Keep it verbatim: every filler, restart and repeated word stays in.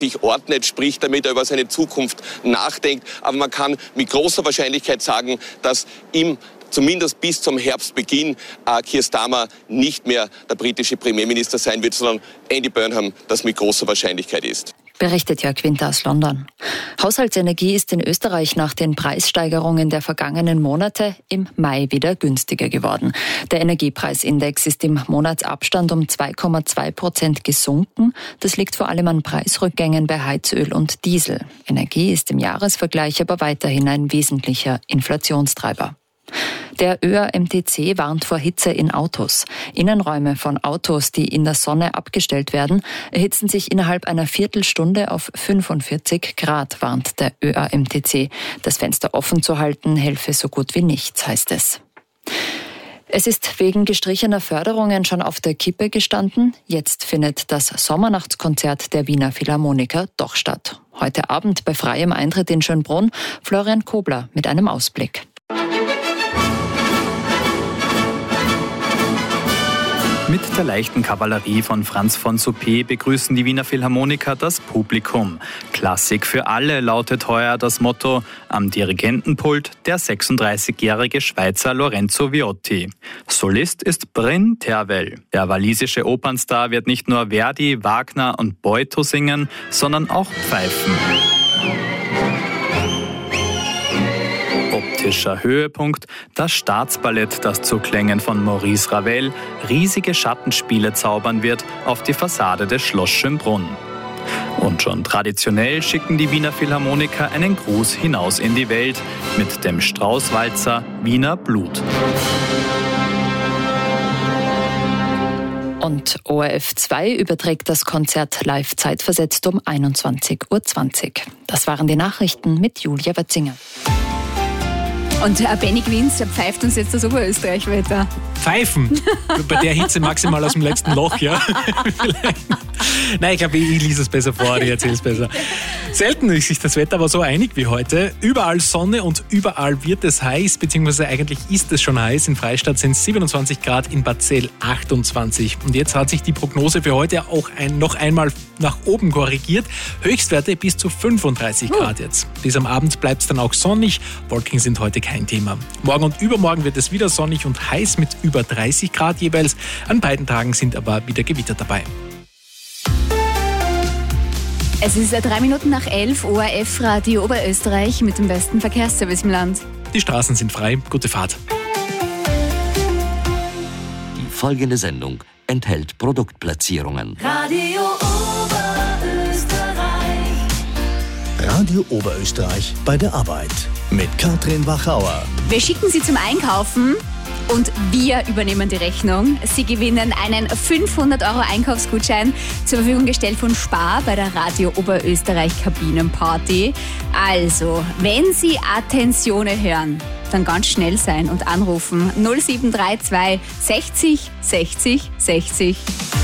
sich ordnet, sprich damit er über seine Zukunft nachdenkt. Aber man kann mit großer Wahrscheinlichkeit sagen, dass im zumindest bis zum Herbstbeginn äh, Keir Starmer nicht mehr der britische Premierminister sein wird, sondern Andy Burnham das mit großer Wahrscheinlichkeit ist. Berichtet Jörg Winter aus London. Haushaltsenergie ist in Österreich nach den Preissteigerungen der vergangenen Monate im Mai wieder günstiger geworden. Der Energiepreisindex ist im Monatsabstand um zwei Komma zwei Prozent gesunken. Das liegt vor allem an Preisrückgängen bei Heizöl und Diesel. Energie ist im Jahresvergleich aber weiterhin ein wesentlicher Inflationstreiber. Der Ö A M T C warnt vor Hitze in Autos. Innenräume von Autos, die in der Sonne abgestellt werden, erhitzen sich innerhalb einer Viertelstunde auf fünfundvierzig Grad, warnt der Ö A M T C. Das Fenster offen zu halten, helfe so gut wie nichts, heißt es. Es ist wegen gestrichener Förderungen schon auf der Kippe gestanden. Jetzt findet das Sommernachtskonzert der Wiener Philharmoniker doch statt. Heute Abend bei freiem Eintritt in Schönbrunn. Florian Kobler mit einem Ausblick. Mit der leichten Kavallerie von Franz von Suppé begrüßen die Wiener Philharmoniker das Publikum. Klassik für alle lautet heuer das Motto. Am Dirigentenpult der sechsunddreißigjährige Schweizer Lorenzo Viotti. Solist ist Bryn Tervel. Der walisische Opernstar wird nicht nur Verdi, Wagner und Boito singen, sondern auch pfeifen. Optischer Höhepunkt, das Staatsballett, das zu Klängen von Maurice Ravel riesige Schattenspiele zaubern wird auf die Fassade des Schloss Schönbrunn. Und schon traditionell schicken die Wiener Philharmoniker einen Gruß hinaus in die Welt mit dem Straußwalzer Wiener Blut. Und O R F zwei überträgt das Konzert live zeitversetzt um einundzwanzig Uhr zwanzig. Das waren die Nachrichten mit Julia Watzinger. Und Herr Benny Quinz, er pfeift uns jetzt das Oberösterreich-Wetter. Pfeifen? Bei der Hitze maximal aus dem letzten Loch, ja? Nein, ich glaube, ich lese es besser vor, ich erzähle es besser. Selten ist sich das Wetter aber so einig wie heute. Überall Sonne und überall wird es heiß, beziehungsweise eigentlich ist es schon heiß. In Freistadt sind es siebenundzwanzig Grad, in Batzell achtundzwanzig. Und jetzt hat sich die Prognose für heute auch ein, noch einmal nach oben korrigiert. Höchstwerte bis zu fünfunddreißig Grad jetzt. Bis am Abend bleibt es dann auch sonnig. Wolken sind heute kein Thema. Morgen und übermorgen wird es wieder sonnig und heiß mit über dreißig Grad jeweils. An beiden Tagen sind aber wieder Gewitter dabei. Es ist drei Minuten nach elf, O R F Radio Oberösterreich mit dem besten Verkehrsservice im Land. Die Straßen sind frei. Gute Fahrt. Die folgende Sendung enthält Produktplatzierungen. Radio Oberösterreich. Radio Oberösterreich bei der Arbeit mit Katrin Wachauer. Wir schicken Sie zum Einkaufen und wir übernehmen die Rechnung. Sie gewinnen einen fünfhundert Euro Einkaufsgutschein zur Verfügung gestellt von Spar bei der Radio Oberösterreich Kabinenparty. Also, wenn Sie Attenzione hören, dann ganz schnell sein und anrufen null sieben drei zwei sechzig sechzig sechzig.